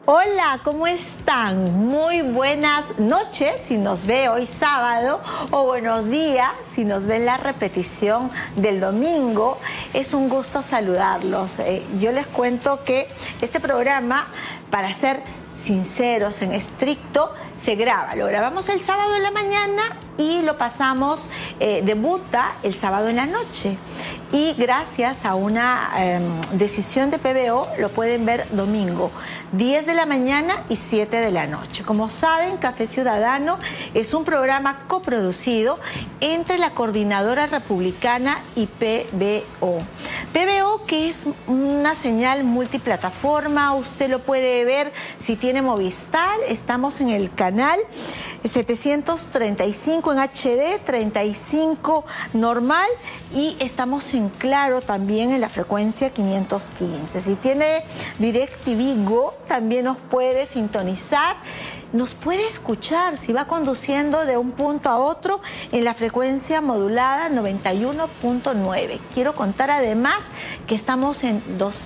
Hola, ¿cómo están? Muy buenas noches si nos ve hoy sábado, o buenos días si nos ven la repetición del domingo. Es un gusto saludarlos. Yo les cuento que este programa, para ser sinceros, en estricto, se graba. Lo grabamos el sábado en la mañana y lo pasamos, debuta el sábado en la noche. Y gracias a una decisión de PBO lo pueden ver domingo, 10 de la mañana y 7 de la noche. Como saben, Café Ciudadano es un programa coproducido entre la Coordinadora Republicana y PBO. PBO, que es una señal multiplataforma, usted lo puede ver si tiene Movistar. Estamos en el canal 735 en HD, 35 normal, y estamos en Claro también en la frecuencia 515. Si tiene DirecTV Go, también nos puede sintonizar, nos puede escuchar si va conduciendo de un punto a otro en la frecuencia modulada 91.9. Quiero contar además que estamos en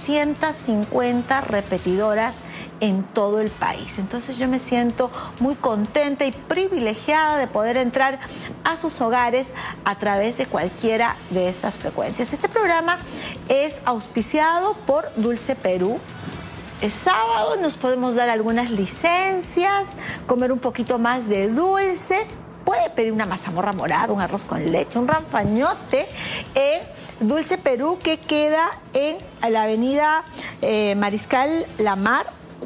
250 repetidoras en todo el país. Entonces yo me siento muy contenta y privilegiada de poder entrar a sus hogares a través de cualquiera de estas frecuencias. Este programa es auspiciado por Dulce Perú. El sábado nos podemos dar algunas licencias, comer un poquito más de dulce. Puede pedir una mazamorra morada, un arroz con leche, un ranfañote en Dulce Perú, que queda en la avenida Mariscal Lamar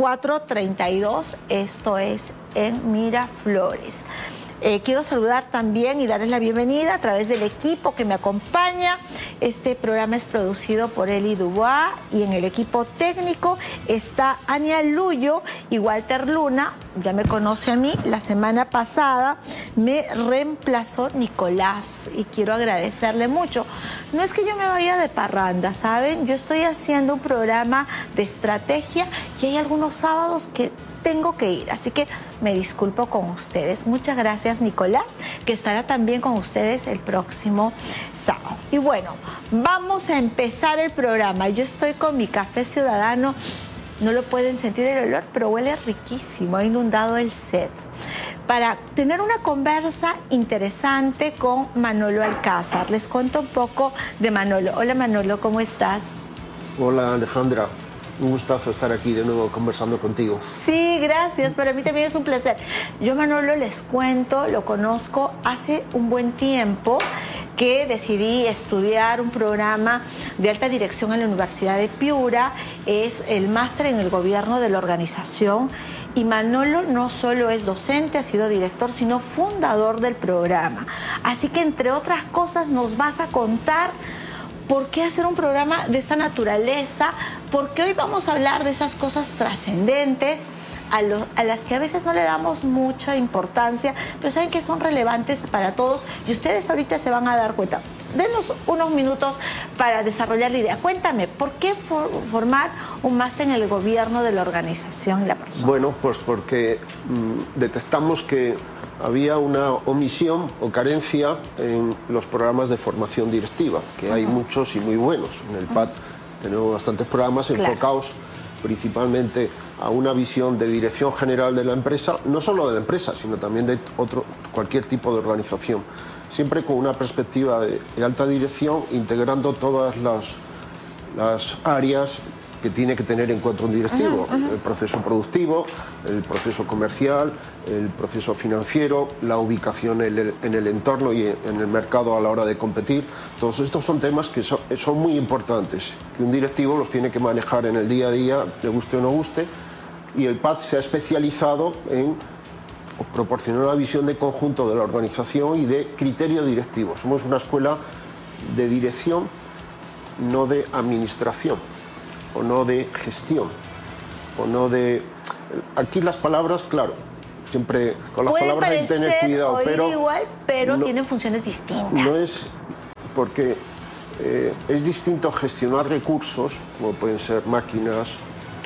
432, esto es en Miraflores. Quiero saludar también y darles la bienvenida a través del equipo que me acompaña. Este programa es producido por Eli Dubois y en el equipo técnico está Ania Luyo y Walter Luna. Ya me conoce a mí, la semana pasada me reemplazó Nicolás y quiero agradecerle mucho. No es que yo me vaya de parranda, ¿saben? Yo estoy haciendo un programa de estrategia y hay algunos sábados que tengo que ir, así que me disculpo con ustedes. Muchas gracias, Nicolás, que estará también con ustedes el próximo sábado. Y bueno, vamos a empezar el programa. Yo estoy con mi Café Ciudadano. No lo pueden sentir el olor, pero huele riquísimo. Ha inundado el set. Para tener una conversa interesante con Manolo Alcázar. Les cuento un poco de Manolo. Hola, Manolo, ¿cómo estás? Hola, Alejandra. Un gustazo estar aquí de nuevo conversando contigo. Sí, gracias. Para mí también es un placer. Yo, Manolo, les cuento, lo conozco hace un buen tiempo que decidí estudiar un programa de alta dirección en la Universidad de Piura. Es el máster en el gobierno de la organización. Y Manolo no solo es docente, ha sido director, sino fundador del programa. Así que, entre otras cosas, nos vas a contar por qué hacer un programa de esta naturaleza, porque hoy vamos a hablar de esas cosas trascendentes a las que a veces no le damos mucha importancia, pero saben que son relevantes para todos y ustedes ahorita se van a dar cuenta. Denos unos minutos para desarrollar la idea. Cuéntame, ¿por qué formar un máster en el gobierno de la organización y la persona? Bueno, pues porque detectamos que había una omisión o carencia en los programas de formación directiva, que hay muchos y muy buenos. En el PAD tenemos bastantes programas enfocados principalmente a una visión de dirección general de la empresa, no solo de la empresa, sino también de cualquier tipo de organización, siempre con una perspectiva de alta dirección, integrando todas las áreas que tiene que tener en cuenta un directivo: el proceso productivo, el proceso comercial, el proceso financiero, la ubicación en el entorno y en el mercado a la hora de competir. Todos estos son temas que son muy importantes, que un directivo los tiene que manejar en el día a día, le guste o no guste, y el PAD se ha especializado en proporcionar una visión de conjunto de la organización y de criterio directivo. Somos una escuela de dirección, no de administración, o no de gestión, o no de... Aquí las palabras, claro, siempre con las palabras hay que tener cuidado, pero igual, pero no, tienen funciones distintas. No es porque es distinto gestionar recursos, como pueden ser máquinas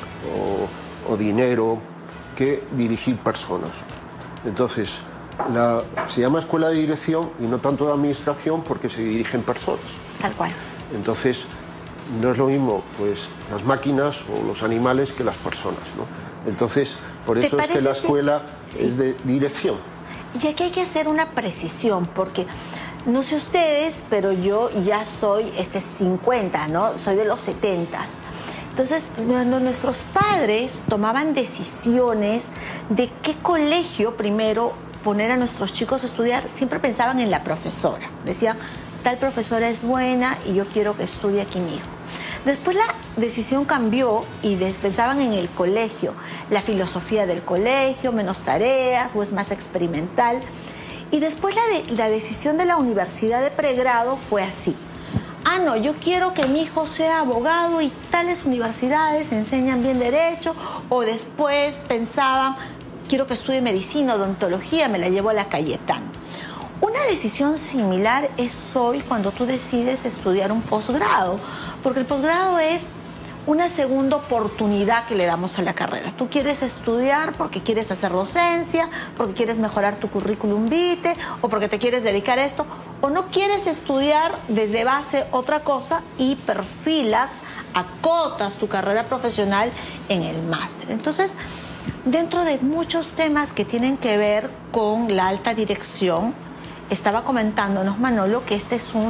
o dinero, que dirigir personas. Entonces, se llama escuela de dirección y no tanto de administración porque se dirigen personas. Tal cual. Entonces, no es lo mismo pues las máquinas o los animales que las personas, ¿no? Entonces, por eso es que la escuela es de dirección. Y aquí hay que hacer una precisión, porque no sé ustedes, pero yo ya soy 50, ¿no? Soy de los 70s. Entonces, cuando nuestros padres tomaban decisiones de qué colegio primero poner a nuestros chicos a estudiar, siempre pensaban en la profesora. Decían, tal profesora es buena y yo quiero que estudie aquí mi hijo. Después la decisión cambió y pensaban en el colegio, la filosofía del colegio, menos tareas o es más experimental. Y después la decisión de la universidad de pregrado fue así. Ah, no, yo quiero que mi hijo sea abogado y tales universidades enseñan bien derecho. O después pensaban, quiero que estudie medicina, odontología, me la llevo a la Cayetano. Una decisión similar es hoy cuando tú decides estudiar un posgrado, porque el posgrado es una segunda oportunidad que le damos a la carrera. Tú quieres estudiar porque quieres hacer docencia, porque quieres mejorar tu currículum vitae o porque te quieres dedicar a esto, o no quieres estudiar desde base otra cosa y perfilas, acotas tu carrera profesional en el máster. Entonces, dentro de muchos temas que tienen que ver con la alta dirección, estaba comentándonos Manolo que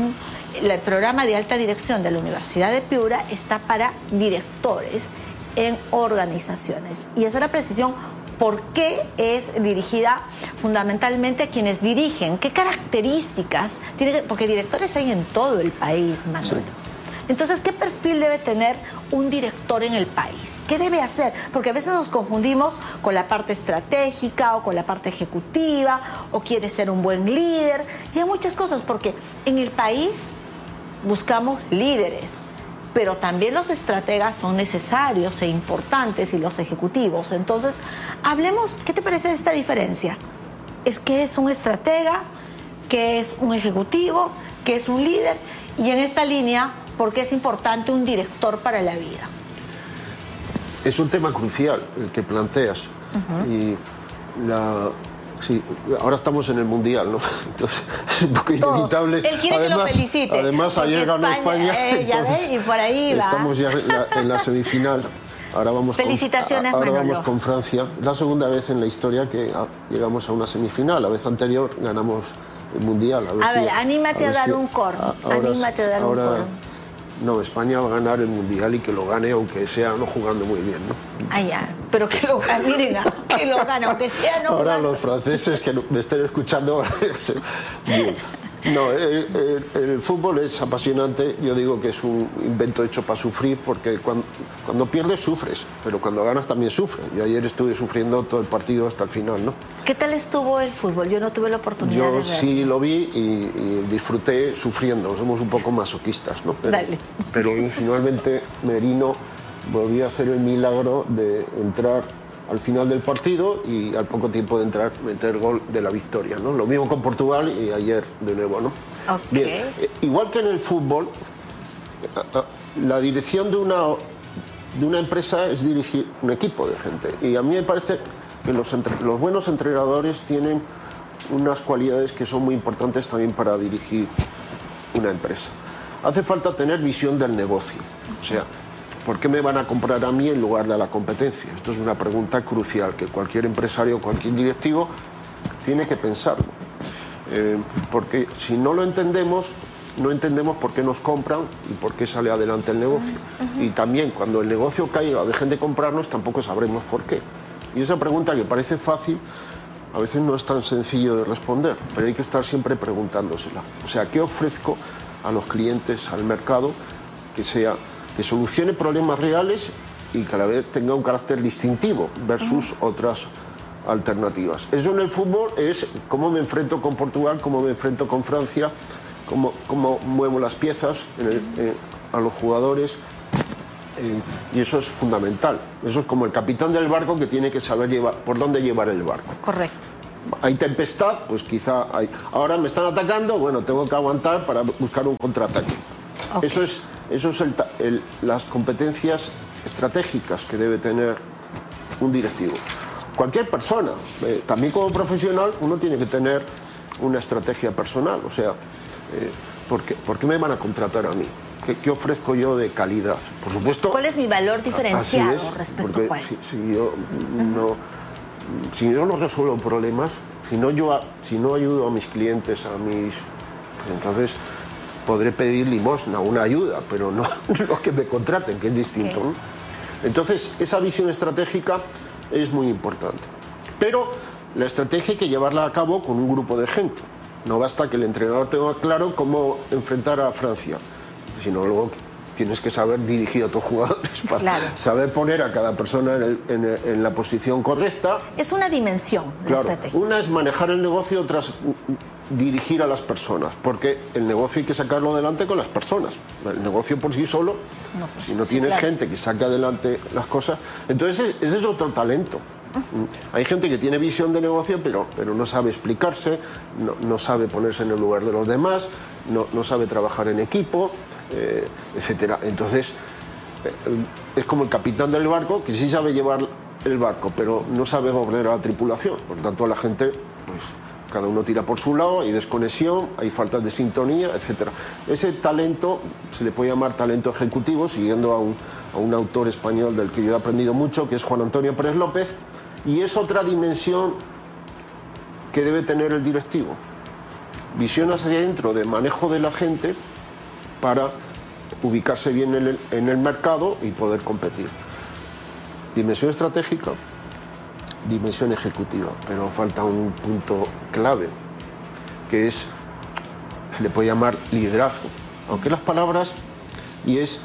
el programa de alta dirección de la Universidad de Piura está para directores en organizaciones. Y esa es la precisión, ¿por qué es dirigida fundamentalmente a quienes dirigen? ¿Qué características tiene? Porque directores hay en todo el país, Manolo. Sí. Entonces, ¿qué perfil debe tener un director en el país? ¿Qué debe hacer? Porque a veces nos confundimos con la parte estratégica o con la parte ejecutiva, o quiere ser un buen líder. Y hay muchas cosas, porque en el país buscamos líderes, pero también los estrategas son necesarios e importantes y los ejecutivos. Entonces, hablemos, ¿qué te parece de esta diferencia? ¿Qué es un estratega? ¿Qué es un ejecutivo? ¿Qué es un líder? Y en esta línea, ¿por qué es importante un director para la vida? Es un tema crucial el que planteas. Y sí, ahora estamos en el Mundial, ¿no? Entonces es un poco inevitable. Él quiere que lo felicite. Además, ayer ganó España. Ya ves, y por ahí va. Estamos ya en la semifinal. Ahora vamos Felicitaciones, ahora Manolo. vamos con Francia. La segunda vez en la historia que llegamos a una semifinal. La vez anterior ganamos el Mundial. A ver, anímate a dar un coro. Anímate a dar un coro. No, España va a ganar el Mundial y que lo gane, aunque sea no jugando muy bien, ¿no? Ah, ya, pero que lo gane, miren, que lo gane, aunque sea no ahora jugando. Los franceses que me estén escuchando... Bien. No, el fútbol es apasionante. Yo digo que es un invento hecho para sufrir, porque cuando pierdes sufres, pero cuando ganas también sufres. Yo ayer estuve sufriendo todo el partido hasta el final, ¿no? ¿Qué tal estuvo el fútbol? Yo no tuve la oportunidad de verlo. Yo sí lo vi y disfruté sufriendo. Somos un poco masoquistas, ¿no? Pero finalmente Merino volvió a hacer el milagro de entrar al final del partido y al poco tiempo de entrar, meter gol de la victoria, ¿no? Lo mismo con Portugal y ayer de nuevo, ¿no? Okay. Bien, igual que en el fútbol, la dirección de una empresa es dirigir un equipo de gente. Y a mí me parece que los buenos entrenadores tienen unas cualidades que son muy importantes también para dirigir una empresa. Hace falta tener visión del negocio. O sea, ¿por qué me van a comprar a mí en lugar de a la competencia? Esto es una pregunta crucial que cualquier empresario, cualquier directivo tiene que pensarlo. Porque si no lo entendemos, no entendemos por qué nos compran y por qué sale adelante el negocio. Y también cuando el negocio caiga o dejen de comprarnos, tampoco sabremos por qué. Y esa pregunta, que parece fácil, a veces no es tan sencillo de responder, pero hay que estar siempre preguntándosela. O sea, ¿qué ofrezco a los clientes, al mercado, que solucione problemas reales y que a la vez tenga un carácter distintivo versus otras alternativas? Eso en el fútbol es cómo me enfrento con Portugal, cómo me enfrento con Francia, cómo muevo las piezas a los jugadores, y eso es fundamental. Eso es como el capitán del barco, que tiene que saber por dónde llevar el barco. Correcto. Hay tempestad, pues quizá ahora me están atacando, bueno, tengo que aguantar para buscar un contraataque. Okay. Eso es las competencias estratégicas que debe tener un directivo. Cualquier persona, también como profesional, uno tiene que tener una estrategia personal. O sea, ¿por qué me van a contratar a mí? ¿Qué ofrezco yo de calidad? Por supuesto... ¿Cuál es mi valor diferenciado respecto a cuál? Si yo no resuelvo problemas, si no ayudo a mis clientes, pues entonces podré pedir limosna, una ayuda, pero no que me contraten, que es distinto, ¿no? Entonces, esa visión estratégica es muy importante. Pero la estrategia hay que llevarla a cabo con un grupo de gente. No basta que el entrenador tenga claro cómo enfrentar a Francia, sino luego tienes que saber dirigir a tus jugadores para saber poner a cada persona en la posición correcta. Es una dimensión la estrategia. Una es manejar el negocio, otra es dirigir a las personas, porque el negocio hay que sacarlo adelante con las personas. El negocio por sí solo, si no tienes gente que saque adelante las cosas, entonces ese es otro talento. Hay gente que tiene visión de negocio, pero no sabe explicarse, no sabe ponerse en el lugar de los demás, no sabe trabajar en equipo, etcétera. Entonces, es como el capitán del barco, que sí sabe llevar el barco, pero no sabe gobernar a la tripulación. Por lo tanto, a la gente, pues cada uno tira por su lado, hay desconexión, hay faltas de sintonía, etcétera. Ese talento se le puede llamar talento ejecutivo, siguiendo a un autor español del que yo he aprendido mucho, que es Juan Antonio Pérez López, y es otra dimensión que debe tener el directivo. Visión hacia adentro de manejo de la gente para ubicarse bien en el mercado y poder competir. Dimensión estratégica, dimensión ejecutiva, pero falta un punto clave, que es, se le puede llamar liderazgo, aunque las palabras, y es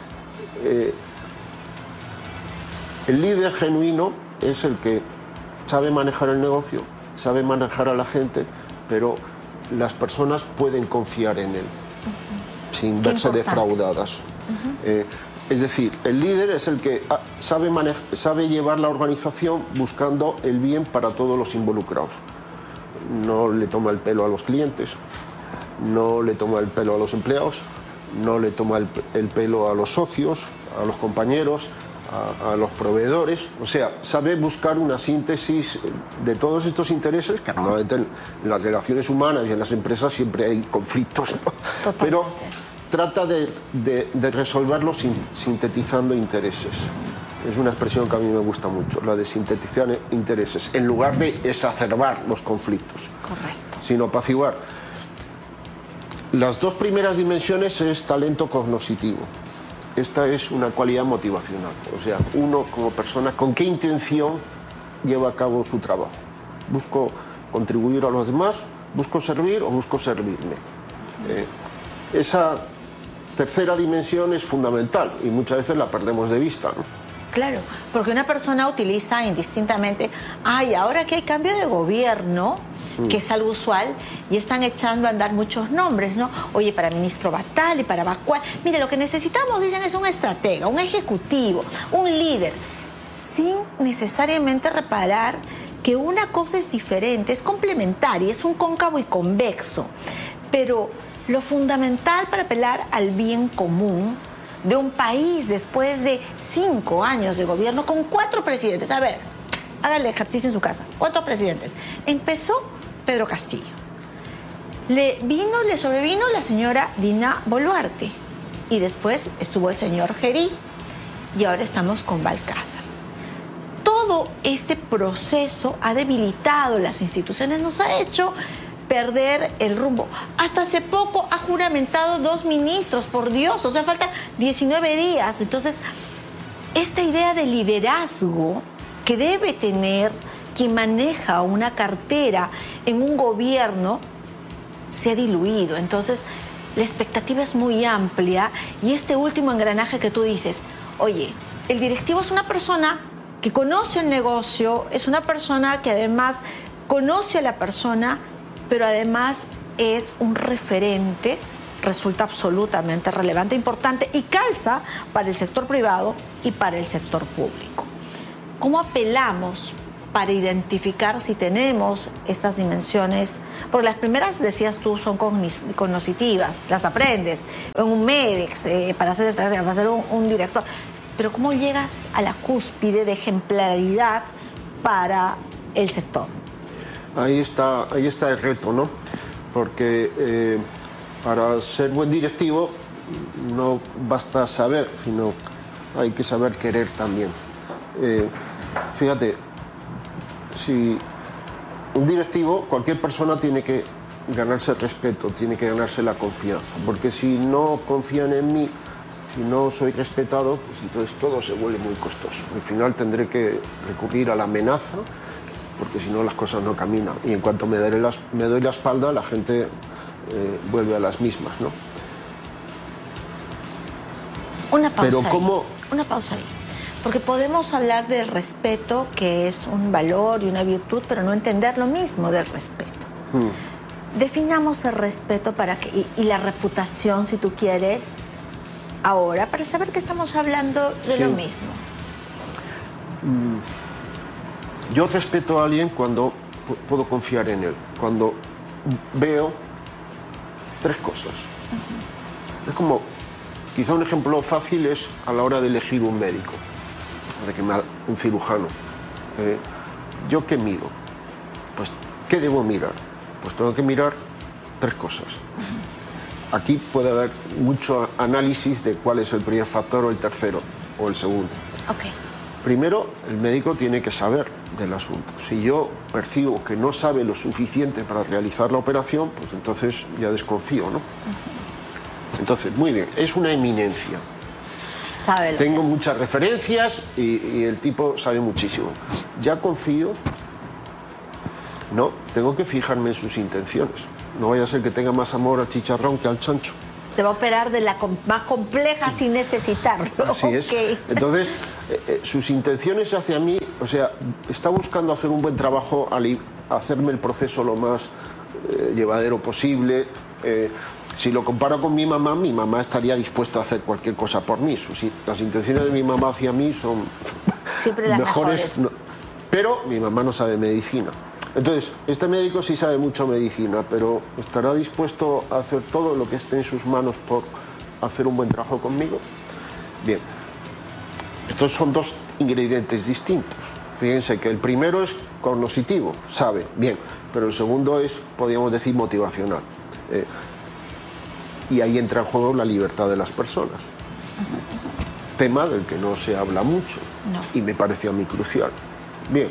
el líder genuino es el que sabe manejar el negocio, sabe manejar a la gente, pero las personas pueden confiar en él sin verse defraudadas. Es decir, el líder es el que sabe llevar la organización buscando el bien para todos los involucrados. No le toma el pelo a los clientes, no le toma el pelo a los empleados, no le toma el pelo a los socios, a los compañeros, a los proveedores. O sea, sabe buscar una síntesis de todos estos intereses, que normalmente en las relaciones humanas y en las empresas siempre hay conflictos, ¿no? Pero trata de resolverlos sintetizando intereses. Es una expresión que a mí me gusta mucho, la de sintetizar intereses, en lugar de exacerbar los conflictos. Correcto. Sino apaciguar. Las dos primeras dimensiones es talento cognoscitivo. Esta es una cualidad motivacional. O sea, uno como persona, ¿con qué intención lleva a cabo su trabajo? ¿Busco contribuir a los demás? ¿Busco servir o busco servirme? Esa tercera dimensión es fundamental y muchas veces la perdemos de vista, ¿no? Claro, porque una persona utiliza indistintamente, ahora que hay cambio de gobierno, que es algo usual, y están echando a andar muchos nombres, ¿no? Oye, para ministro Batal y para Bacual. Mire, lo que necesitamos, dicen, es un estratega, un ejecutivo, un líder, sin necesariamente reparar que una cosa es diferente, es complementaria, es un cóncavo y convexo, pero lo fundamental para apelar al bien común de un país después de 5 años de gobierno con 4 presidentes. A ver, haga el ejercicio en su casa. 4 presidentes. Empezó Pedro Castillo. Le sobrevino la señora Dina Boluarte. Y después estuvo el señor Gerí. Y ahora estamos con Balcázar. Todo este proceso ha debilitado las instituciones, nos ha hecho perder el rumbo. Hasta hace poco ha juramentado 2 ministros, por Dios, o sea, faltan 19 días. Entonces, esta idea de liderazgo que debe tener quien maneja una cartera en un gobierno se ha diluido. Entonces, la expectativa es muy amplia y este último engranaje que tú dices, oye, el directivo es una persona que conoce el negocio, es una persona que además conoce a la persona, pero además es un referente, resulta absolutamente relevante, importante y calza para el sector privado y para el sector público. ¿Cómo apelamos para identificar si tenemos estas dimensiones? Porque las primeras, decías tú, son cognitivas, las aprendes en un MEDEX, para ser estrategia, para ser un director. Pero ¿cómo llegas a la cúspide de ejemplaridad para el sector? Ahí está el reto, ¿no? Porque para ser buen directivo no basta saber, sino hay que saber querer también. Fíjate, si un directivo, cualquier persona tiene que ganarse el respeto, tiene que ganarse la confianza, porque si no confían en mí, si no soy respetado, pues entonces todo se vuelve muy costoso. Al final tendré que recurrir a la amenaza, porque si no las cosas no caminan. Y en cuanto me doy la espalda, la gente vuelve a las mismas, ¿no? Una pausa. Pero ahí. ¿cómo? Una pausa ahí. Porque podemos hablar del respeto, que es un valor y una virtud, pero no entender lo mismo del respeto. Definamos el respeto y la reputación, si tú quieres, ahora, para saber que estamos hablando de lo mismo. Yo respeto a alguien cuando puedo confiar en él, cuando veo tres cosas. Es como, quizá un ejemplo fácil es a la hora de elegir un médico, un cirujano. ¿Yo qué miro? Pues, ¿qué debo mirar? Pues tengo que mirar tres cosas. Aquí puede haber mucho análisis de cuál es el primer factor o el tercero o el segundo. Okay. Primero, el médico tiene que saber del asunto. Si yo percibo que no sabe lo suficiente para realizar la operación, pues entonces ya desconfío, ¿no? Entonces, muy bien, es una eminencia. Sabe lo Tengo que es. muchas referencias y el tipo sabe muchísimo. Ya confío. No, tengo que fijarme en sus intenciones. No vaya a ser que tenga más amor al chicharrón que al chancho. Te va a operar de la más compleja sin necesitarlo. Así es. Okay. Entonces, sus intenciones hacia mí, o sea, está buscando hacer un buen trabajo al hacerme el proceso lo más llevadero posible. Si lo comparo con mi mamá estaría dispuesta a hacer cualquier cosa por mí. Las intenciones de mi mamá hacia mí son siempre las mejores. No, pero mi mamá no sabe medicina. Entonces, este médico sí sabe mucho medicina, pero ¿estará dispuesto a hacer todo lo que esté en sus manos por hacer un buen trabajo conmigo? Bien, estos son dos ingredientes distintos. Fíjense que el primero es cognoscitivo, sabe, bien, pero el segundo es, podríamos decir, motivacional. Y ahí entra en juego la libertad de las personas. Tema del que no se habla mucho y me pareció a mí crucial. Bien.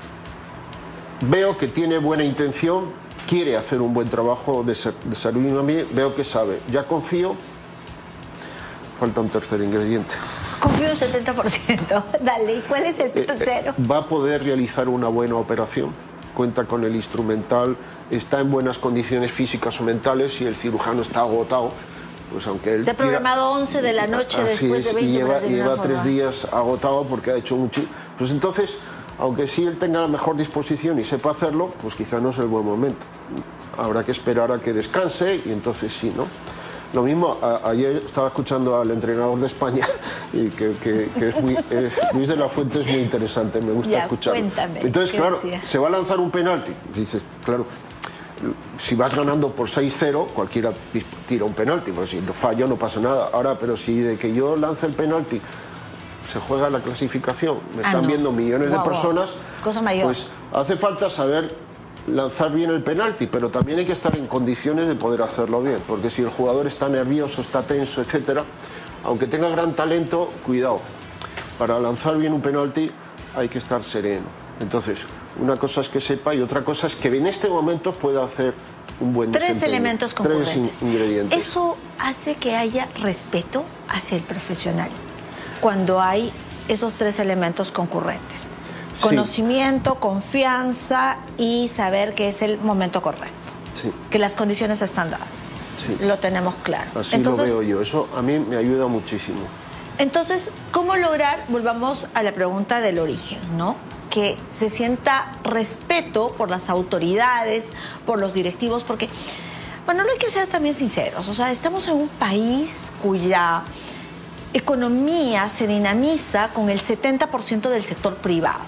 Veo que tiene buena intención, quiere hacer un buen trabajo de servirme a mí, veo que sabe. Ya confío. Falta un tercer ingrediente. Confío un 70%. Dale, ¿y cuál es el tercero? Va a poder realizar una buena operación, cuenta con el instrumental, está en buenas condiciones físicas o mentales y el cirujano está agotado. Pues aunque él te ha programado 11 de la noche después de 20 horas. Y lleva 3 días agotado porque ha hecho mucho. Pues entonces, aunque sí él tenga la mejor disposición y sepa hacerlo, pues quizá no es el buen momento. Habrá que esperar a que descanse y entonces sí, ¿no? Lo mismo, ayer estaba escuchando al entrenador de España y que es Luis de la Fuente, es muy interesante, me gusta escucharlo. Cuéntame, entonces, claro, decía? se va a lanzar un penalti. Dices, claro, si vas ganando por 6-0, cualquiera tira un penalti, porque si lo fallo no pasa nada. Ahora, pero si de que yo lance el penalti se juega la clasificación, me están viendo millones de personas, cosa mayor. Pues hace falta saber lanzar bien el penalti, pero también hay que estar en condiciones de poder hacerlo bien, porque si el jugador está nervioso, está tenso, etcétera, aunque tenga gran talento, cuidado, para lanzar bien un penalti hay que estar sereno. Entonces, una cosa es que sepa y otra cosa es que en este momento pueda hacer un buen desempeño. 3 elementos concurrentes. 3 ingredientes. Eso hace que haya respeto hacia el profesional cuando hay esos 3 elementos concurrentes. Conocimiento, confianza y saber que es el momento correcto. Sí. Que las condiciones están dadas. Sí. Lo tenemos claro. Así entonces, lo veo yo. Eso a mí me ayuda muchísimo. Entonces, ¿cómo lograr? Volvamos a la pregunta del origen, ¿no? Que se sienta respeto por las autoridades, por los directivos, porque, bueno, no hay que ser también sinceros. O sea, estamos en un país cuya economía se dinamiza con el 70% del sector privado.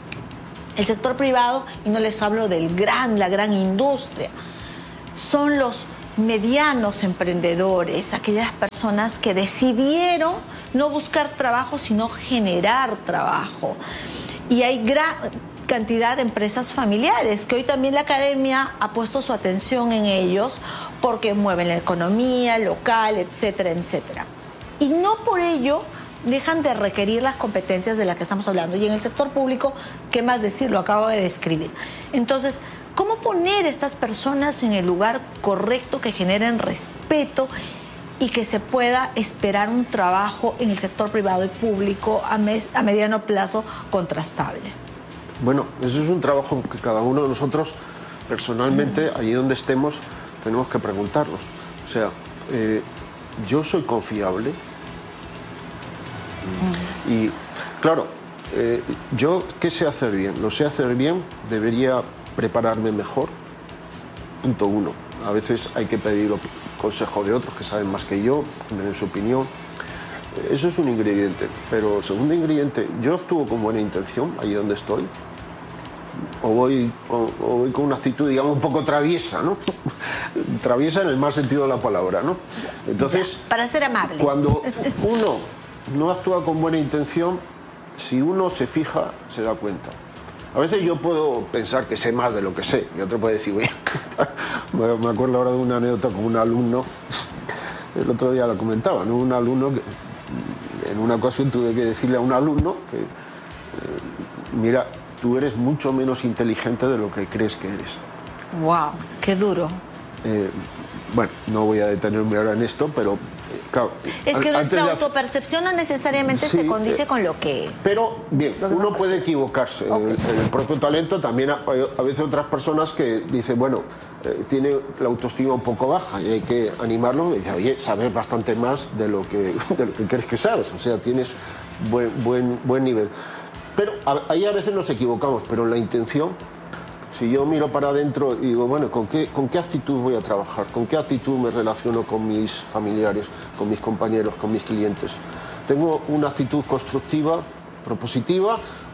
El sector privado, y no les hablo de la gran industria, son los medianos emprendedores, aquellas personas que decidieron no buscar trabajo, sino generar trabajo. Y hay gran cantidad de empresas familiares, que hoy también la academia ha puesto su atención en ellos, porque mueven la economía local, etcétera, etcétera. Y no por ello dejan de requerir las competencias de las que estamos hablando. Y en el sector público, ¿qué más decir? Lo acabo de describir. Entonces, ¿cómo poner a estas personas en el lugar correcto que generen respeto y que se pueda esperar un trabajo en el sector privado y público a mediano plazo contrastable? Bueno, eso es un trabajo que cada uno de nosotros personalmente, allí donde estemos, tenemos que preguntarnos. O sea, yo soy confiable. Y claro, yo ¿qué sé hacer bien? Lo sé hacer bien, debería prepararme mejor. Punto uno. A veces hay que pedir consejo de otros que saben más que yo, que me den su opinión. Eso es un ingrediente. Pero segundo ingrediente, yo actúo con buena intención allí donde estoy. O voy con una actitud, digamos, un poco traviesa, ¿no? Traviesa en el mal sentido de la palabra, ¿no? Entonces, ya, para ser amable. Cuando uno no actúa con buena intención, si uno se fija, se da cuenta. A veces yo puedo pensar que sé más de lo que sé, y otro puede decir, oye, me acuerdo ahora de una anécdota con un alumno, el otro día la comentaba, ¿no? Un alumno que en una ocasión tuve que decirle a un alumno que, mira, tú eres mucho menos inteligente de lo que crees que eres. ¡Wow! ¡Qué duro! Bueno, no voy a detenerme ahora en esto, pero claro, es que nuestra autopercepción no necesariamente se condice con lo que... Pero bien, uno puede equivocarse. Okay. El propio talento también, a veces otras personas que dicen, bueno, tiene la autoestima un poco baja y hay que animarlo y decir, oye, sabes bastante más de lo que crees que sabes, o sea, tienes buen nivel. Pero ahí a veces nos equivocamos, pero en la intención, si yo miro para adentro y digo, bueno, ¿con qué actitud voy a trabajar? ¿Con qué actitud me relaciono con mis familiares, con mis compañeros, con mis clientes? ¿Tengo una actitud constructiva, propositiva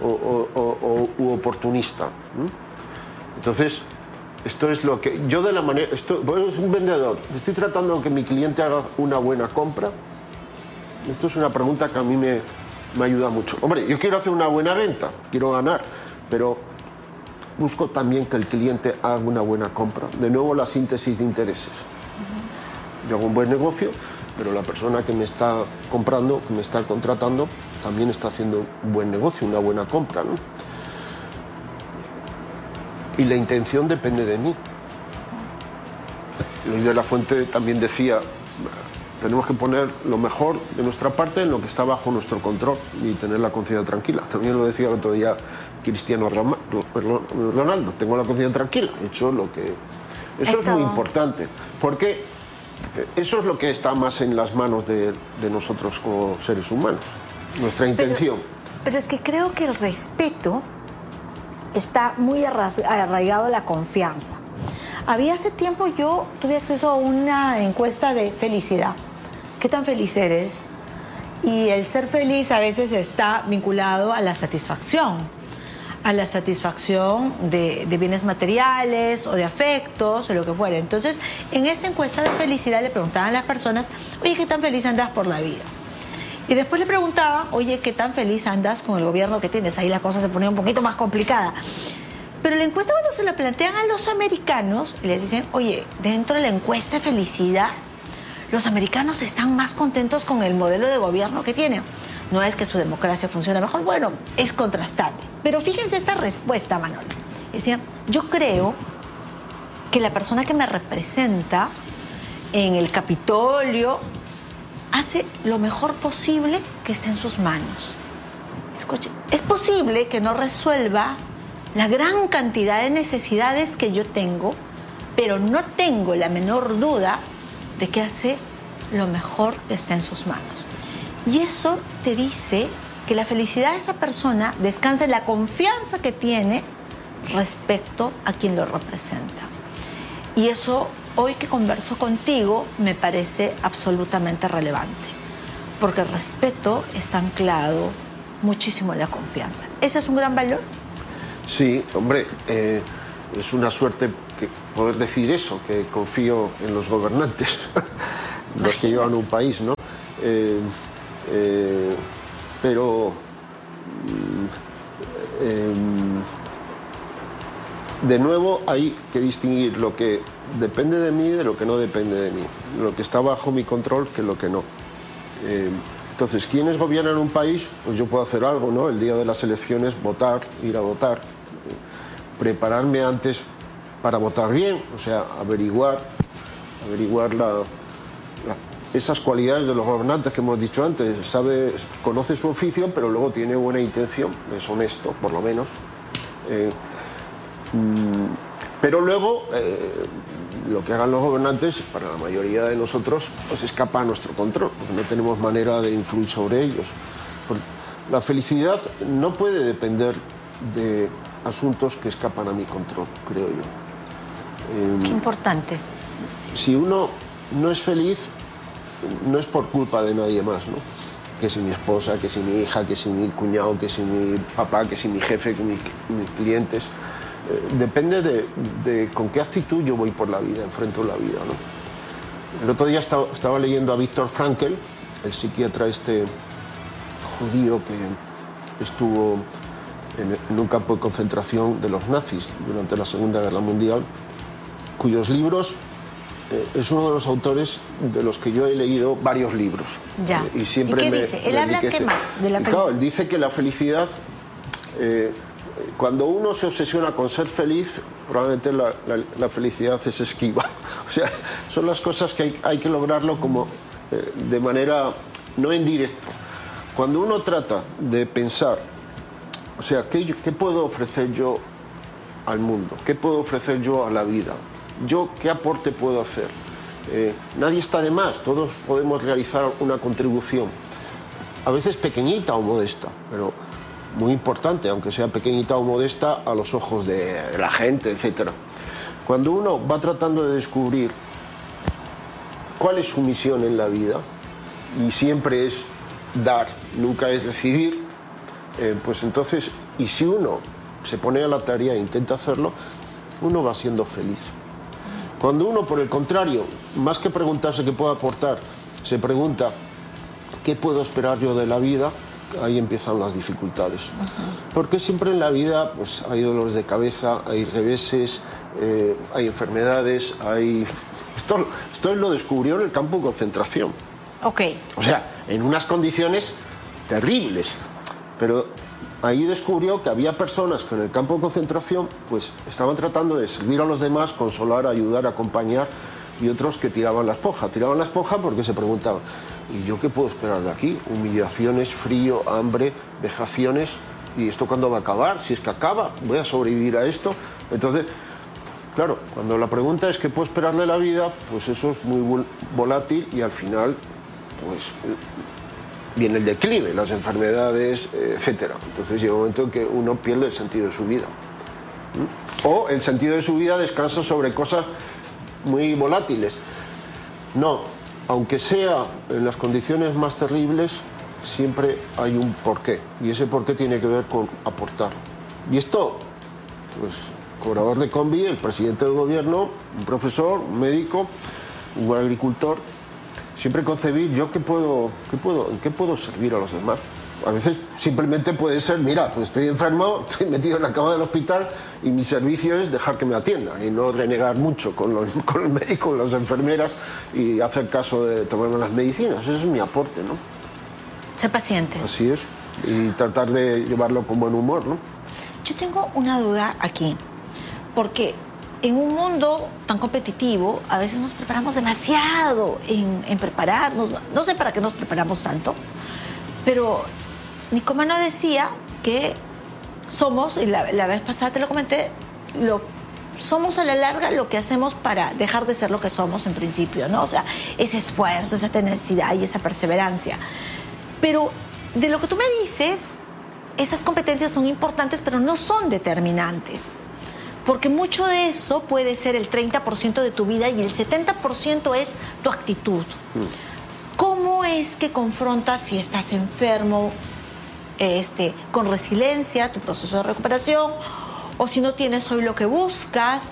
u oportunista? Entonces, esto es lo que yo de la manera... Bueno, es un vendedor. Estoy tratando de que mi cliente haga una buena compra. Esto es una pregunta que a mí me ayuda mucho. Hombre, yo quiero hacer una buena venta, quiero ganar, pero busco también que el cliente haga una buena compra. De nuevo, la síntesis de intereses. Yo hago un buen negocio, pero la persona que me está comprando, que me está contratando, también está haciendo un buen negocio, una buena compra, ¿no? Y la intención depende de mí. Luis de la Fuente también decía, tenemos que poner lo mejor de nuestra parte en lo que está bajo nuestro control y tener la conciencia tranquila. También lo decía el otro día Cristiano Ronaldo, tengo la conciencia tranquila, he hecho lo que... Eso es muy importante, porque eso es lo que está más en las manos de nosotros como seres humanos, nuestra intención. Pero es que creo que el respeto está muy arraigado a la confianza. Hace tiempo yo tuve acceso a una encuesta de felicidad. ¿Qué tan feliz eres? Y el ser feliz a veces está vinculado a la satisfacción de bienes materiales o de afectos o lo que fuera. Entonces, en esta encuesta de felicidad le preguntaban a las personas, oye, ¿qué tan feliz andas por la vida? Y después le preguntaban, oye, ¿qué tan feliz andas con el gobierno que tienes? Ahí la cosa se ponía un poquito más complicada. Pero la encuesta, cuando se la plantean a los americanos, y les dicen, oye, dentro de la encuesta de felicidad, los americanos están más contentos con el modelo de gobierno que tienen. No es que su democracia funcione mejor, bueno, es contrastable. Pero fíjense esta respuesta, Manuel. Decía, yo creo que la persona que me representa en el Capitolio hace lo mejor posible que esté en sus manos. Escuche, es posible que no resuelva la gran cantidad de necesidades que yo tengo, pero no tengo la menor duda de que hace lo mejor que está en sus manos. Y eso te dice que la felicidad de esa persona descansa en la confianza que tiene respecto a quien lo representa. Y eso, hoy que converso contigo, me parece absolutamente relevante, porque el respeto está anclado muchísimo en la confianza. ¿Ese es un gran valor? Sí, hombre, es una suerte poder decir eso, que confío en los gobernantes, los que llevan un país, ¿no? Pero de nuevo hay que distinguir lo que depende de mí de lo que no depende de mí, lo que está bajo mi control que lo que no. Entonces, ¿quiénes gobiernan un país? Pues yo puedo hacer algo, ¿no? El día de las elecciones, votar, ir a votar, prepararme antes para votar bien, o sea, averiguar esas cualidades de los gobernantes que hemos dicho antes. Conoce su oficio, pero luego tiene buena intención, es honesto, por lo menos. Pero luego, lo que hagan los gobernantes, para la mayoría de nosotros, pues escapa a nuestro control, porque no tenemos manera de influir sobre ellos. La felicidad no puede depender de asuntos que escapan a mi control, creo yo. Qué importante. Si uno no es feliz, no es por culpa de nadie más, ¿no? Que si mi esposa, que si mi hija, que si mi cuñado, que si mi papá, que si mi jefe, que mis clientes. Depende de con qué actitud yo voy por la vida, enfrento la vida, ¿no? El otro día estaba leyendo a Viktor Frankl, el psiquiatra judío que estuvo en un campo de concentración de los nazis durante la Segunda Guerra Mundial, cuyos libros es uno de los autores de los que yo he leído varios libros. Ya. Y siempre ¿Y qué dice? ¿Él habla qué más de la felicidad? Claro, él dice que la felicidad, cuando uno se obsesiona con ser feliz, probablemente la felicidad es esquiva. O sea, son las cosas que hay que lograrlo como de manera no en directo. Cuando uno trata de pensar, o sea, ¿qué puedo ofrecer yo al mundo? ¿Qué puedo ofrecer yo a la vida? ¿Yo qué aporte puedo hacer? Nadie está de más, todos podemos realizar una contribución, a veces pequeñita o modesta, pero muy importante, aunque sea pequeñita o modesta a los ojos de la gente, etc. Cuando uno va tratando de descubrir cuál es su misión en la vida, y siempre es dar, nunca es recibir, pues entonces, y si uno se pone a la tarea e intenta hacerlo, uno va siendo feliz. Cuando uno, por el contrario, más que preguntarse qué puedo aportar, se pregunta qué puedo esperar yo de la vida, ahí empiezan las dificultades. Porque siempre en la vida pues, hay dolores de cabeza, hay reveses, hay enfermedades, hay... Esto lo descubrió en el campo de concentración. Ok. O sea, en unas condiciones terribles. Pero ahí descubrió que había personas que en el campo de concentración pues, estaban tratando de servir a los demás, consolar, ayudar, acompañar, y otros que tiraban la esponja. Tiraban la esponja porque se preguntaban, ¿y yo qué puedo esperar de aquí? Humillaciones, frío, hambre, vejaciones. ¿Y esto cuándo va a acabar? Si es que acaba, ¿voy a sobrevivir a esto? Entonces, claro, cuando la pregunta es qué puedo esperar de la vida, pues eso es muy volátil y al final, pues viene el declive, las enfermedades, etc. Entonces llega un momento en que uno pierde el sentido de su vida. O el sentido de su vida descansa sobre cosas muy volátiles. No, aunque sea en las condiciones más terribles, siempre hay un porqué. Y ese porqué tiene que ver con aportar. Y esto, pues, cobrador de combi, el presidente del gobierno, un profesor, un médico, un agricultor, siempre concebir yo en qué puedo servir a los demás. A veces simplemente puede ser, mira, pues estoy enfermo, estoy metido en la cama del hospital y mi servicio es dejar que me atiendan y no renegar mucho con el médico, con las enfermeras y hacer caso de tomarme las medicinas. Ese es mi aporte, ¿no? Ser paciente. Así es. Y tratar de llevarlo con buen humor, ¿no? Yo tengo una duda aquí, porque en un mundo tan competitivo, a veces nos preparamos demasiado en prepararnos. No sé para qué nos preparamos tanto, pero Nicomano decía que somos, y la vez pasada te lo comenté, somos a la larga lo que hacemos para dejar de ser lo que somos en principio, ¿no? O sea, ese esfuerzo, esa tenacidad y esa perseverancia. Pero de lo que tú me dices, esas competencias son importantes, pero no son determinantes. Porque mucho de eso puede ser el 30% de tu vida y el 70% es tu actitud. ¿Cómo es que confrontas si estás enfermo con resiliencia, tu proceso de recuperación, o si no tienes hoy lo que buscas?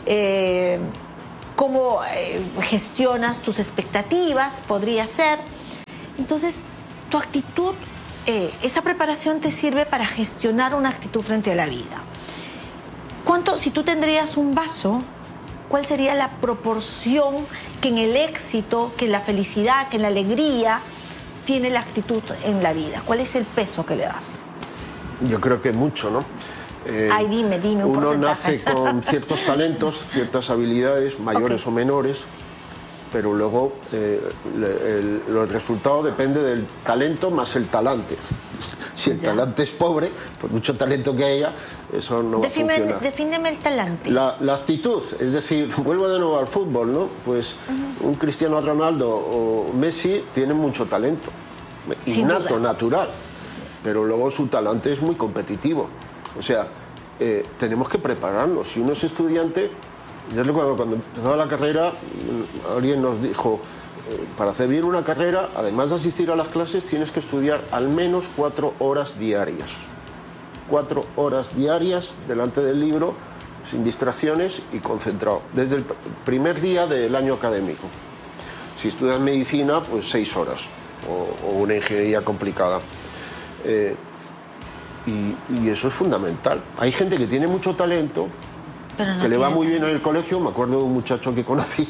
¿Cómo gestionas tus expectativas? Podría ser. Entonces, tu actitud, esa preparación te sirve para gestionar una actitud frente a la vida. ¿Cuánto, si tú tendrías un vaso, cuál sería la proporción que en el éxito, que en la felicidad, que en la alegría tiene la actitud en la vida? ¿Cuál es el peso que le das? Yo creo que mucho, ¿no? Ay, dime un uno porcentaje. nace con ciertos talentos, ciertas habilidades, mayores o menores, pero luego el resultado depende del talento más el talante. Si el talante es pobre, por mucho talento que haya, eso no va a funcionar. Defíneme el talante. La actitud, es decir, vuelvo de nuevo al fútbol, ¿no? Pues un Cristiano Ronaldo o Messi tienen mucho talento, innato, natural, pero luego su talante es muy competitivo. O sea, tenemos que prepararnos. Si uno es estudiante, yo recuerdo cuando empezaba la carrera, alguien nos dijo, para hacer bien una carrera, además de asistir a las clases, tienes que estudiar al menos 4 horas diarias. 4 horas diarias delante del libro, sin distracciones y concentrado, desde el primer día del año académico. Si estudias medicina, pues 6 horas, o una ingeniería complicada. Y eso es fundamental. Hay gente que tiene mucho talento, pero no que le va tiene muy bien en el colegio. Me acuerdo de un muchacho que conocí,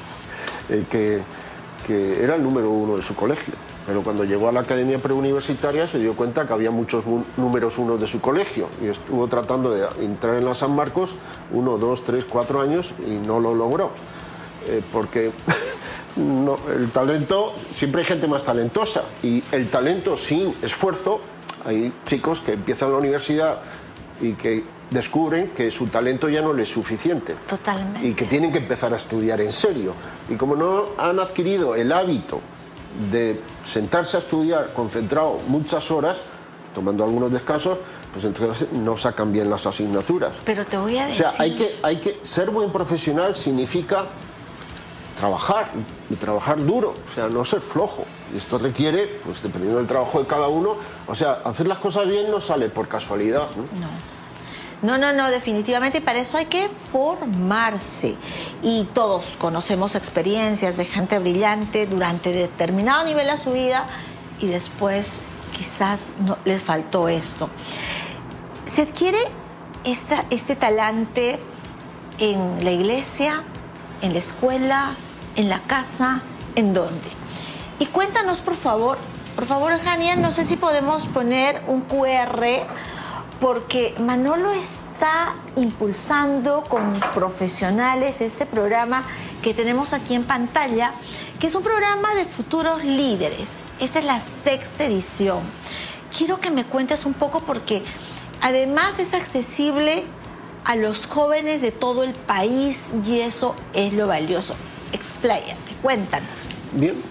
que era el número 1 de su colegio, pero cuando llegó a la academia preuniversitaria se dio cuenta que había muchos números 1 de su colegio y estuvo tratando de entrar en la San Marcos 1, 2, 3, 4 años y no lo logró, porque no, el talento, siempre hay gente más talentosa, y el talento sin esfuerzo, hay chicos que empiezan la universidad y que descubren que su talento ya no les es suficiente. Totalmente. Y que tienen que empezar a estudiar en serio. Y como no han adquirido el hábito de sentarse a estudiar concentrado muchas horas, tomando algunos descansos, pues entonces no sacan bien las asignaturas. Pero te voy a decir... O sea, hay que ser buen profesional significa trabajar, y trabajar duro, o sea, no ser flojo. Y esto requiere, pues dependiendo del trabajo de cada uno, o sea, hacer las cosas bien no sale por casualidad, ¿no? No, definitivamente, y para eso hay que formarse. Y todos conocemos experiencias de gente brillante durante determinado nivel de su vida y después quizás no, les faltó esto. ¿Se adquiere este talante en la iglesia, en la escuela, en la casa? ¿En dónde? Y cuéntanos, por favor, Jania, no sé si podemos poner un QR, porque Manolo está impulsando con profesionales este programa que tenemos aquí en pantalla, que es un programa de futuros líderes. Esta es la 6ª edición. Quiero que me cuentes un poco, porque además es accesible a los jóvenes de todo el país y eso es lo valioso. Expláyate, cuéntanos. Bien,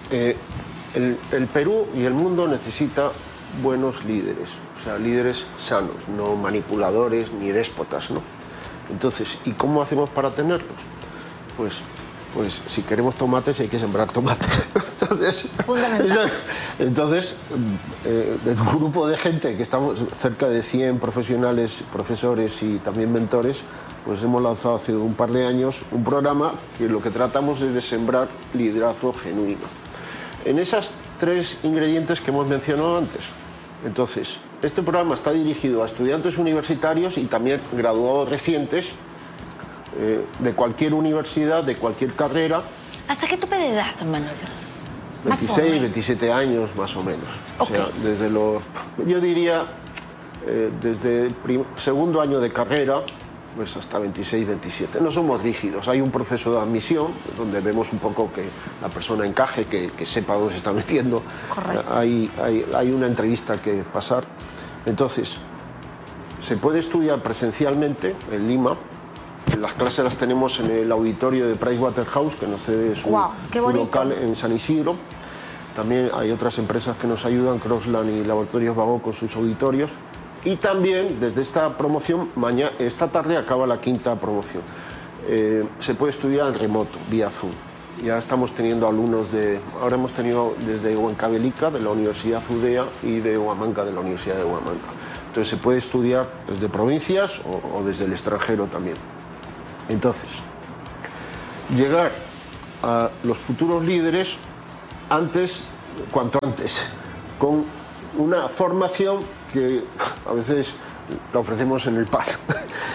el Perú y el mundo necesita buenos líderes, o sea, líderes sanos, no manipuladores ni déspotas, ¿no? Entonces, ¿y cómo hacemos para tenerlos? Pues si queremos tomates hay que sembrar tomates. Entonces, el grupo de gente, que estamos cerca de 100 profesionales, profesores y también mentores, pues hemos lanzado hace un par de años un programa que lo que tratamos es de sembrar liderazgo genuino. En esas 3 ingredientes que hemos mencionado antes. Entonces, este programa está dirigido a estudiantes universitarios y también graduados recientes de cualquier universidad, de cualquier carrera. ¿Hasta qué tope de edad, Manolo? 26, 27 años más o menos. Okay. O sea, desde yo diría, desde el segundo año de carrera, pues hasta 26, 27. No somos rígidos, hay un proceso de admisión donde vemos un poco que la persona encaje, que sepa dónde se está metiendo. Correcto. Hay una entrevista que pasar. Entonces, se puede estudiar presencialmente en Lima. Las clases las tenemos en el auditorio de Pricewaterhouse, que nos cede su local en San Isidro. También hay otras empresas que nos ayudan, Crossland y Laboratorios Vago, con sus auditorios. Y también, desde esta promoción, esta tarde acaba la 5ª promoción. Se puede estudiar en remoto, vía Zoom. Ya estamos teniendo alumnos ahora hemos tenido desde Huancavelica, de la Universidad Udea, y de Huamanga, de la Universidad de Huamanga. Entonces se puede estudiar desde provincias o desde el extranjero también. Entonces, llegar a los futuros líderes cuanto antes, con una formación que a veces la ofrecemos en el PAS.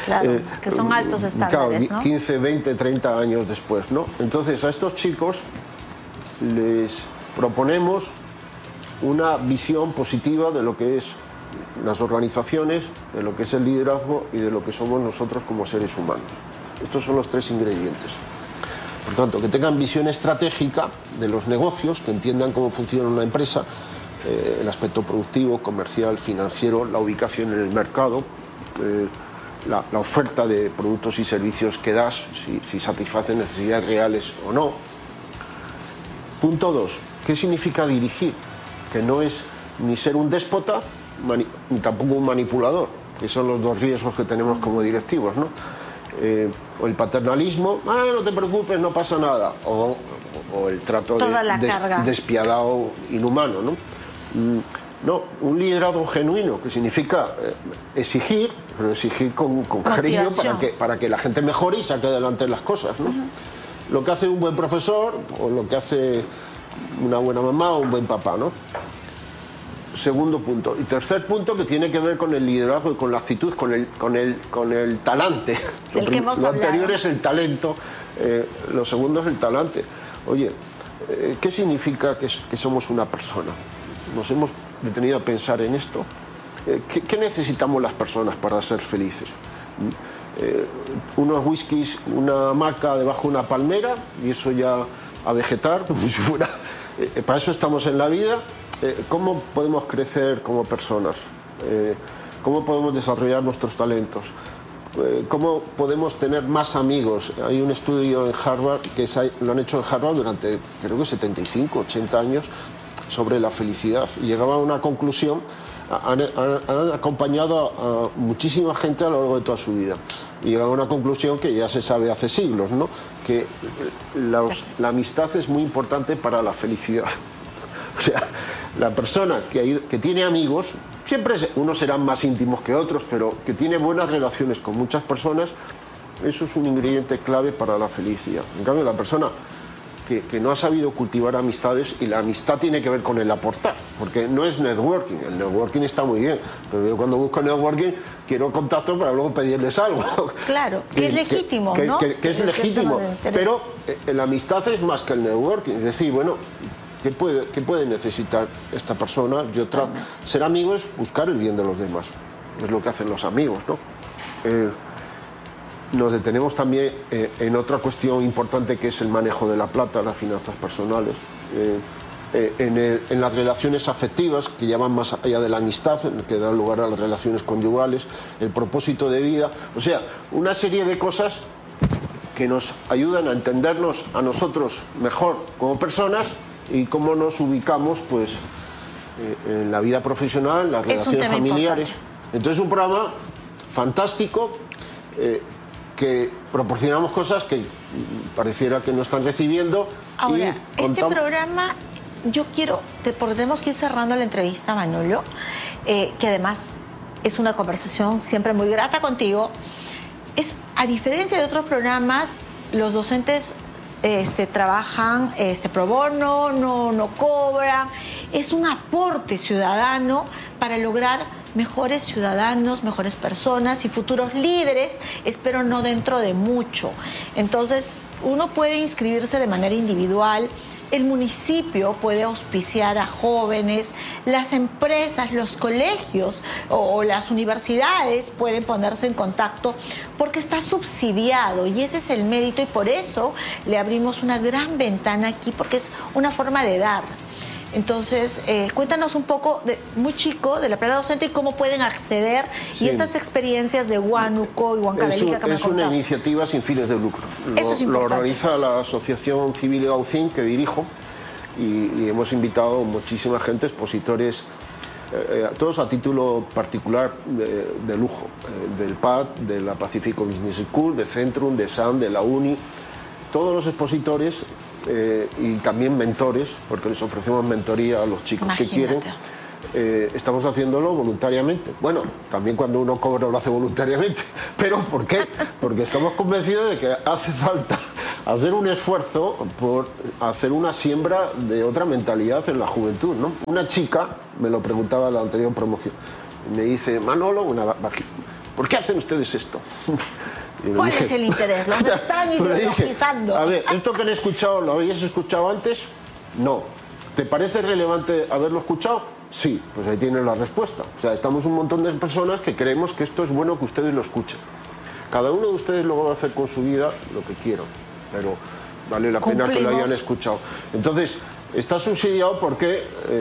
Claro, que son altos estándares, claro, ¿no? 15, 20, 30 años después, ¿no? Entonces a estos chicos les proponemos una visión positiva de lo que es las organizaciones, de lo que es el liderazgo y de lo que somos nosotros como seres humanos. Estos son los tres ingredientes. Por tanto, que tengan visión estratégica de los negocios, que entiendan cómo funciona una empresa, el aspecto productivo, comercial, financiero, la ubicación en el mercado, la oferta de productos y servicios que das, si satisfacen necesidades reales o no. Punto 2. ¿Qué significa dirigir? Que no es ni ser un déspota ni tampoco un manipulador, que son los dos riesgos que tenemos como directivos, ¿no? O el paternalismo, no te preocupes, no pasa nada, o el trato despiadado, inhumano, ¿no? No, un liderazgo genuino, que significa exigir, pero exigir con cariño para que la gente mejore y saque adelante las cosas, ¿no? Lo que hace un buen profesor o lo que hace una buena mamá o un buen papá, ¿no? Segundo punto. Y tercer punto, que tiene que ver con el liderazgo y con la actitud, con el talante. Lo anterior es el talento, lo segundo es el talante. Oye, ¿qué significa que somos una persona? Nos hemos detenido a pensar en esto. ¿Qué necesitamos las personas para ser felices? Unos whiskies, una hamaca debajo de una palmera y eso ya a vegetar, como si fuera. Para eso estamos en la vida. ¿Cómo podemos crecer como personas? ¿Cómo podemos desarrollar nuestros talentos? ¿Cómo podemos tener más amigos? Hay un estudio en Harvard, lo han hecho en Harvard durante, creo que 75, 80 años, sobre la felicidad. Y llegaban a una conclusión, han acompañado a muchísima gente a lo largo de toda su vida. Y llegaban a una conclusión que ya se sabe hace siglos, ¿no? Que la amistad es muy importante para la felicidad. O sea, la persona que tiene amigos, siempre unos serán más íntimos que otros, pero que tiene buenas relaciones con muchas personas, eso es un ingrediente clave para la felicidad. En cambio, la persona que no ha sabido cultivar amistades, y la amistad tiene que ver con el aportar, porque no es networking, el networking está muy bien, pero yo cuando busco networking quiero contactos para luego pedirles algo. Claro, que es legítimo, ¿no? Que es legítimo, pero la amistad es más que el networking, es decir, bueno, ¿qué puede necesitar esta persona? Ser amigo es buscar el bien de los demás, es lo que hacen los amigos, ¿no? Nos detenemos también en otra cuestión importante, que es el manejo de la plata, las finanzas personales, en las relaciones afectivas, que ya van más allá de la amistad, que dan lugar a las relaciones conyugales, el propósito de vida, o sea, una serie de cosas que nos ayudan a entendernos a nosotros mejor como personas y cómo nos ubicamos, pues, en la vida profesional, en las relaciones familiares. Importante. Entonces, un programa fantástico, que proporcionamos cosas que pareciera que no están recibiendo. Ahora, este programa, porque tenemos que ir cerrando la entrevista, Manolo, que además es una conversación siempre muy grata contigo. A diferencia de otros programas, los docentes trabajan pro bono, no cobran. Es un aporte ciudadano para lograr mejores ciudadanos, mejores personas y futuros líderes, espero no dentro de mucho. Entonces, uno puede inscribirse de manera individual, el municipio puede auspiciar a jóvenes, las empresas, los colegios o las universidades pueden ponerse en contacto porque está subsidiado y ese es el mérito y por eso le abrimos una gran ventana aquí porque es una forma de dar. Entonces, cuéntanos un poco, muy chico, de la plana docente y cómo pueden acceder y estas experiencias de Huánuco y Huancavelica que me contaste. Es una iniciativa sin fines de lucro. Lo organiza la Asociación Civil Gaucín, que dirijo, y hemos invitado muchísima gente, expositores, todos a título particular de lujo, del PAD, de la Pacífico Business School, de Centrum, de SAN, de la UNI, todos los expositores. Y también mentores, porque les ofrecemos mentoría a los chicos que quieren. Estamos haciéndolo voluntariamente. Bueno, también cuando uno cobra lo hace voluntariamente. ¿Pero por qué? Porque estamos convencidos de que hace falta hacer un esfuerzo por hacer una siembra de otra mentalidad en la juventud, ¿no? Una chica me lo preguntaba en la anterior promoción. Me dice, Manolo, ¿por qué hacen ustedes esto? ¿Cuál es el interés? Los están ideologizando. A ver, ¿esto que han escuchado lo habéis escuchado antes? No. ¿Te parece relevante haberlo escuchado? Sí, pues ahí tienes la respuesta. O sea, estamos un montón de personas que creemos que esto es bueno que ustedes lo escuchen. Cada uno de ustedes luego va a hacer con su vida lo que quieran, pero vale la pena que lo hayan escuchado. Entonces, está subsidiado porque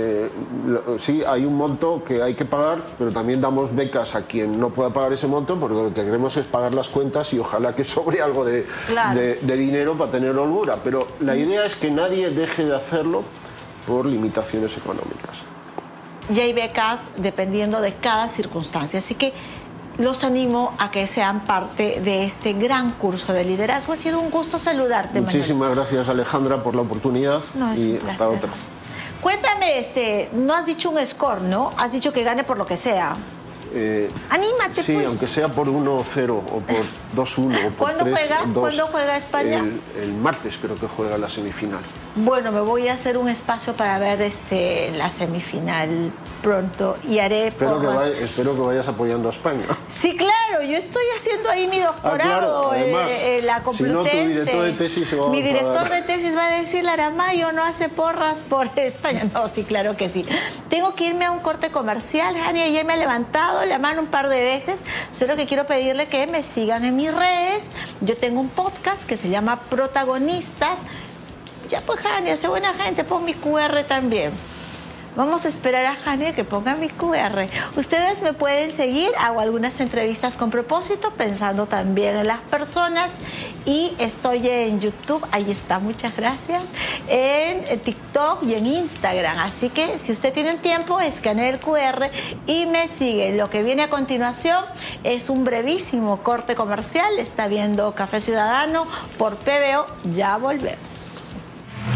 sí, hay un monto que hay que pagar, pero también damos becas a quien no pueda pagar ese monto, porque lo que queremos es pagar las cuentas y ojalá que sobre algo de dinero para tener holgura. Pero la idea es que nadie deje de hacerlo por limitaciones económicas. Y hay becas dependiendo de cada circunstancia, así que los animo a que sean parte de este gran curso de liderazgo. Ha sido un gusto saludarte, Manuel. Muchísimas gracias, Alejandra, por la oportunidad. No, es y un placer. hasta otra. Cuéntame, no has dicho un score, ¿no? Has dicho que gane por lo que sea. Anímate, sí, pues. aunque sea por 1-0 o por 2-1 o por 3-2. ¿Cuándo juega España? El martes creo que juega la semifinal. Bueno, me voy a hacer un espacio para ver la semifinal pronto y haré espero que vayas apoyando a España. Sí, claro, yo estoy haciendo ahí mi doctorado, claro. Además, en la Complutense. Si no, tu director de tesis se va a Mi enfadar. director de tesis va a decir, Aramayo no hace porras por España. No, sí, claro que sí. Tengo que irme a un corte comercial, Jania ya me ha levantado la mano un par de veces. Solo que quiero pedirle que me sigan en mis redes. Yo tengo un podcast que se llama Protagonistas. Ya pues, Jania, sé buena gente, pon mi QR también. Vamos a esperar a Jania que ponga mi QR. Ustedes me pueden seguir, hago algunas entrevistas con propósito, pensando también en las personas. Y estoy en YouTube, ahí está, muchas gracias, en TikTok y en Instagram. Así que si usted tiene tiempo, escanee el QR y me sigue. Lo que viene a continuación es un brevísimo corte comercial. Está viendo Café Ciudadano por PBO. Ya volvemos.